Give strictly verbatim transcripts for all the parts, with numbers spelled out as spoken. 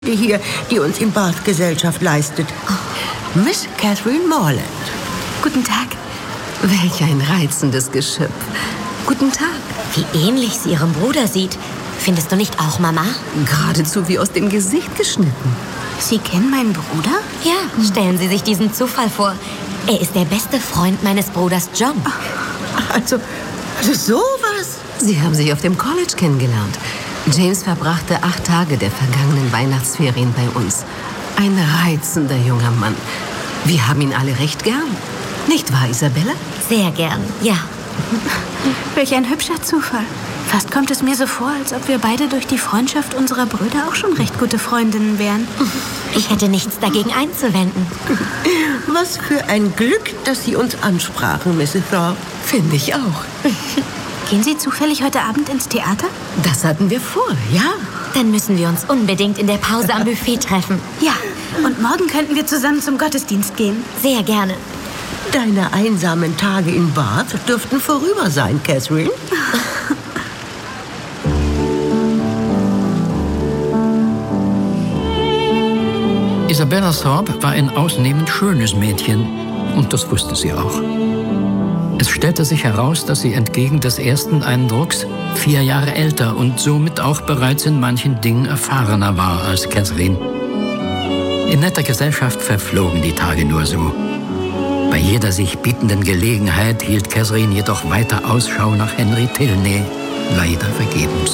Die hier, die uns in Bath Gesellschaft leistet. Miss Catherine Morland. Guten Tag. Welch ein reizendes Geschöpf. Guten Tag. Wie ähnlich sie ihrem Bruder sieht. Findest du nicht auch, Mama? Geradezu wie aus dem Gesicht geschnitten. Sie kennen meinen Bruder? Ja, stellen Sie sich diesen Zufall vor. Er ist der beste Freund meines Bruders John. Also, also sowas? Sie haben sich auf dem College kennengelernt. James verbrachte acht Tage der vergangenen Weihnachtsferien bei uns. Ein reizender junger Mann. Wir haben ihn alle recht gern. Nicht wahr, Isabella? Sehr gern, ja. Welch ein hübscher Zufall. Fast kommt es mir so vor, als ob wir beide durch die Freundschaft unserer Brüder auch schon recht gute Freundinnen wären. Ich hätte nichts dagegen einzuwenden. Was für ein Glück, dass Sie uns ansprachen, Misses Thorpe. Finde ich auch. Gehen Sie zufällig heute Abend ins Theater? Das hatten wir vor, ja. Dann müssen wir uns unbedingt in der Pause am Buffet treffen. Ja, und morgen könnten wir zusammen zum Gottesdienst gehen. Sehr gerne. Deine einsamen Tage in Bath dürften vorüber sein, Catherine. Isabella Thorpe war ein ausnehmend schönes Mädchen und das wusste sie auch. Es stellte sich heraus, dass sie entgegen des ersten Eindrucks vier Jahre älter und somit auch bereits in manchen Dingen erfahrener war als Catherine. In netter Gesellschaft verflogen die Tage nur so. Bei jeder sich bietenden Gelegenheit hielt Catherine jedoch weiter Ausschau nach Henry Tilney, leider vergebens.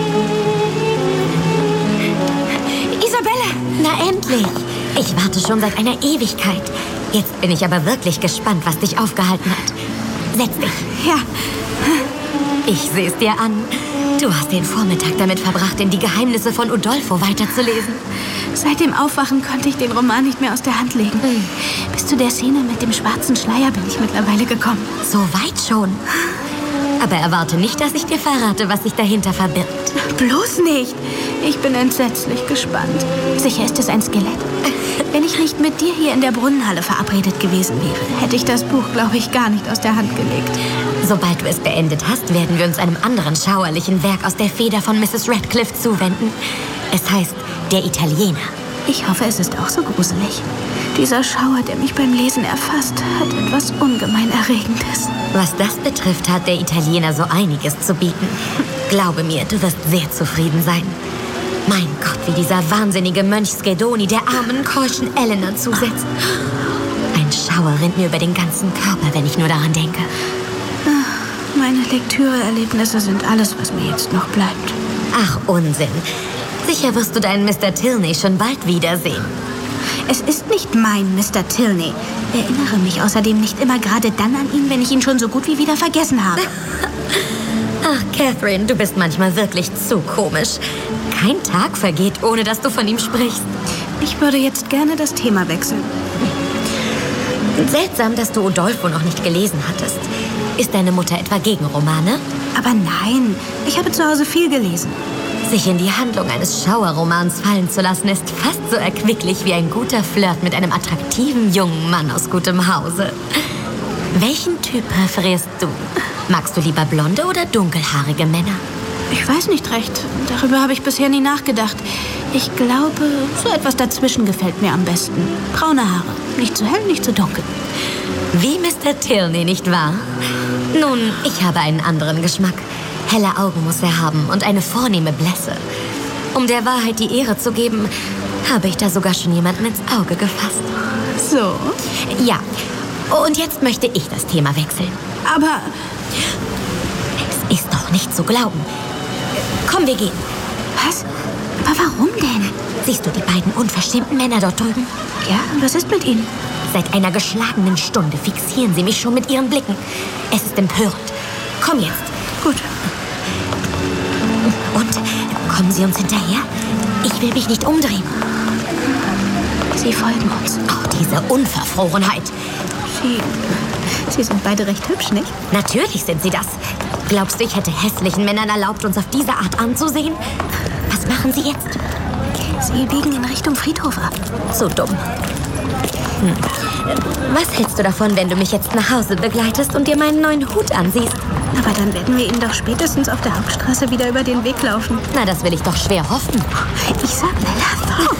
Isabella! Na endlich! Ich warte schon seit einer Ewigkeit. Jetzt bin ich aber wirklich gespannt, was dich aufgehalten hat. Setz dich. Ja. Ich sehe es dir an. Du hast den Vormittag damit verbracht, in die Geheimnisse von Udolpho weiterzulesen. Seit dem Aufwachen konnte ich den Roman nicht mehr aus der Hand legen. Mhm. Bis zu der Szene mit dem schwarzen Schleier bin ich mittlerweile gekommen. So weit schon. Aber erwarte nicht, dass ich dir verrate, was sich dahinter verbirgt. Bloß nicht. Ich bin entsetzlich gespannt. Sicher ist es ein Skelett. Wenn ich nicht mit dir hier in der Brunnenhalle verabredet gewesen wäre, hätte ich das Buch, glaube ich, gar nicht aus der Hand gelegt. Sobald du es beendet hast, werden wir uns einem anderen schauerlichen Werk aus der Feder von Misses Radcliffe zuwenden. Es heißt Der Italiener. Ich hoffe, es ist auch so gruselig. Dieser Schauer, der mich beim Lesen erfasst, hat etwas ungemein Erregendes. Was das betrifft, hat der Italiener so einiges zu bieten. Glaube mir, du wirst sehr zufrieden sein. Mein Gott, wie dieser wahnsinnige Mönch Schedoni der armen, keuschen Elena zusetzt. Ein Schauer rinnt mir über den ganzen Körper, wenn ich nur daran denke. Meine Lektüreerlebnisse sind alles, was mir jetzt noch bleibt. Ach, Unsinn. Sicher wirst du deinen Mister Tilney schon bald wiedersehen. Es ist nicht mein Mister Tilney. Erinnere mich außerdem nicht immer gerade dann an ihn, wenn ich ihn schon so gut wie wieder vergessen habe. Ach, Catherine, du bist manchmal wirklich zu komisch. Kein Tag vergeht, ohne dass du von ihm sprichst. Ich würde jetzt gerne das Thema wechseln. Seltsam, dass du Udolpho noch nicht gelesen hattest. Ist deine Mutter etwa gegen Romane? Aber nein, ich habe zu Hause viel gelesen. Sich in die Handlung eines Schauerromans fallen zu lassen, ist fast so erquicklich wie ein guter Flirt mit einem attraktiven jungen Mann aus gutem Hause. Welchen Typ präferierst du? Magst du lieber blonde oder dunkelhaarige Männer? Ich weiß nicht recht. Darüber habe ich bisher nie nachgedacht. Ich glaube, so etwas dazwischen gefällt mir am besten. Braune Haare. Nicht zu hell, nicht zu dunkel. Wie Mister Tilney, nicht wahr? Nun, ich habe einen anderen Geschmack. Helle Augen muss er haben und eine vornehme Blässe. Um der Wahrheit die Ehre zu geben, habe ich da sogar schon jemanden ins Auge gefasst. So? Ja. Und jetzt möchte ich das Thema wechseln. Aber es ist doch nicht zu glauben. Komm, wir gehen. Was? Aber warum denn? Siehst du die beiden unverschämten Männer dort drüben? Ja, was ist mit ihnen? Seit einer geschlagenen Stunde fixieren sie mich schon mit ihren Blicken. Es ist empörend. Komm jetzt. Gut. Und kommen Sie uns hinterher? Ich will mich nicht umdrehen. Sie folgen uns. Oh, diese Unverfrorenheit. Sie, Sie sind beide recht hübsch, nicht? Natürlich sind sie das. Glaubst du, ich hätte hässlichen Männern erlaubt, uns auf diese Art anzusehen? Was machen Sie jetzt? Sie biegen in Richtung Friedhof ab. So dumm. Hm. Was hältst du davon, wenn du mich jetzt nach Hause begleitest und dir meinen neuen Hut ansiehst? Aber dann werden wir Ihnen doch spätestens auf der Hauptstraße wieder über den Weg laufen. Na, das will ich doch schwer hoffen. Ich sag, Bella,